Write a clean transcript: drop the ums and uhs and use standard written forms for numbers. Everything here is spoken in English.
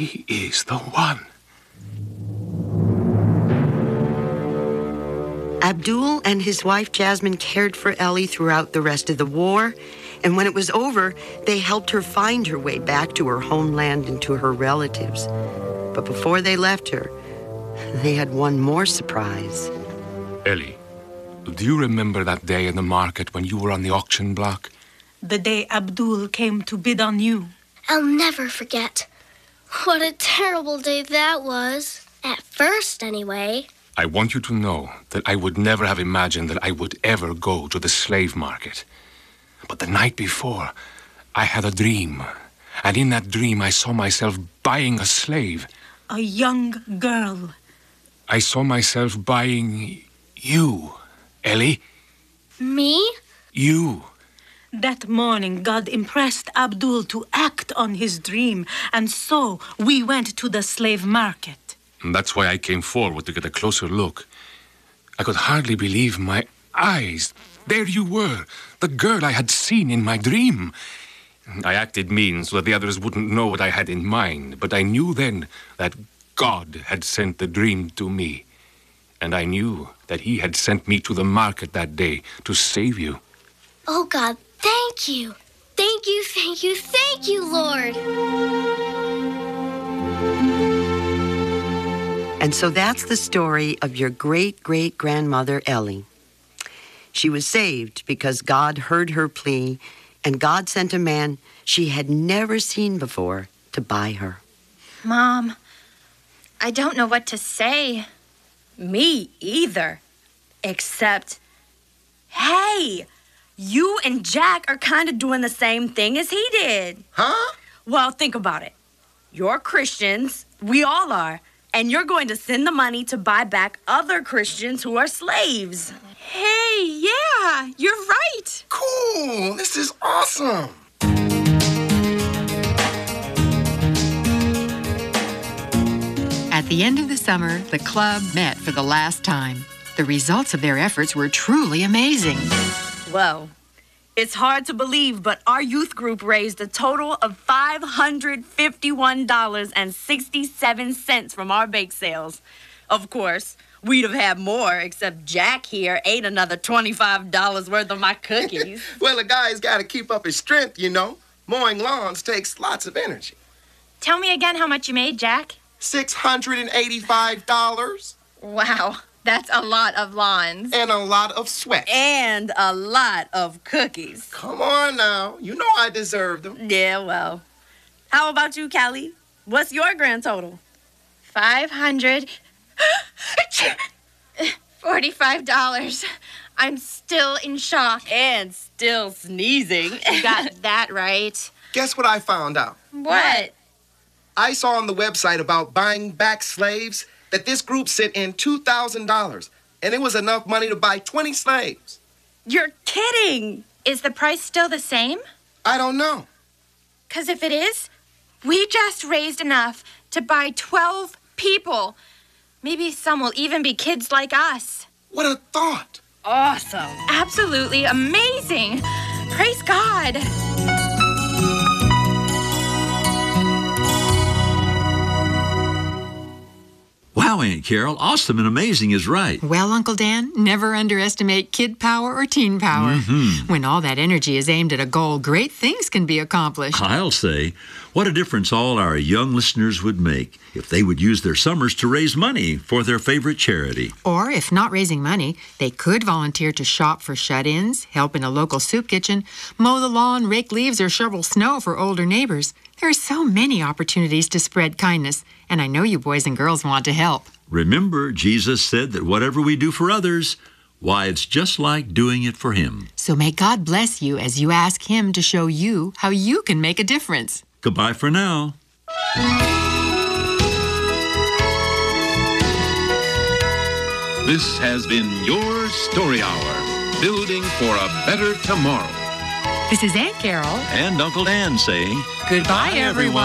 She is the one. Abdul and his wife Jasmine cared for Ellie throughout the rest of the war, and when it was over, they helped her find her way back to her homeland and to her relatives. But before they left her, they had one more surprise. Ellie, do you remember that day in the market when you were on the auction block? The day Abdul came to bid on you. I'll never forget. What a terrible day that was. At first, anyway. I want you to know that I would never have imagined that I would ever go to the slave market. But the night before, I had a dream. And in that dream, I saw myself buying a slave. A young girl. I saw myself buying you, Ellie. Me? You. That morning, God impressed Abdul to act on his dream, and so we went to the slave market. And that's why I came forward to get a closer look. I could hardly believe my eyes. There you were, the girl I had seen in my dream. I acted mean so that the others wouldn't know what I had in mind, but I knew then that God had sent the dream to me. And I knew that he had sent me to the market that day to save you. Oh, God, thank you. Thank you, thank you, thank you, Lord. And so that's the story of your great-great-grandmother, Ellie. She was saved because God heard her plea, and God sent a man she had never seen before to buy her. Mom, I don't know what to say. Me either. Except, hey, you and Jack are kind of doing the same thing as he did. Huh? Well, think about it. You're Christians, we all are, and you're going to send the money to buy back other Christians who are slaves. Hey, yeah, you're right. Cool. This is awesome. At the end of the summer, the club met for the last time. The results of their efforts were truly amazing. Well, it's hard to believe, but our youth group raised a total of $551.67 from our bake sales. Of course, we'd have had more, except Jack here ate another $25 worth of my cookies. Well, a guy's got to keep up his strength, you know. Mowing lawns takes lots of energy. Tell me again how much you made, Jack. $685. Wow, that's a lot of lawns. And a lot of sweat. And a lot of cookies. Come on now. You know I deserve them. Yeah, well. How about you, Callie? What's your grand total? $545. I'm still in shock. And still sneezing. You got that right. Guess what I found out? What? I saw on the website about buying back slaves that this group sent in $2,000, and it was enough money to buy 20 slaves. You're kidding. Is the price still the same? I don't know. 'Cause if it is, we just raised enough to buy 12 people. Maybe some will even be kids like us. What a thought. Awesome. Absolutely amazing. Praise God. Wow, Aunt Carol, awesome and amazing is right. Well, Uncle Dan, never underestimate kid power or teen power. When all that energy is aimed at a goal, great things can be accomplished. I'll say, what a difference all our young listeners would make if they would use their summers to raise money for their favorite charity. Or, if not raising money, they could volunteer to shop for shut-ins, help in a local soup kitchen, mow the lawn, rake leaves, or shovel snow for older neighbors. There are so many opportunities to spread kindness, and I know you boys and girls want to help. Remember, Jesus said that whatever we do for others, why, it's just like doing it for Him. So may God bless you as you ask Him to show you how you can make a difference. Goodbye for now. This has been your Story Hour, building for a better tomorrow. This is Aunt Carol And Uncle Dan saying, goodbye, everyone.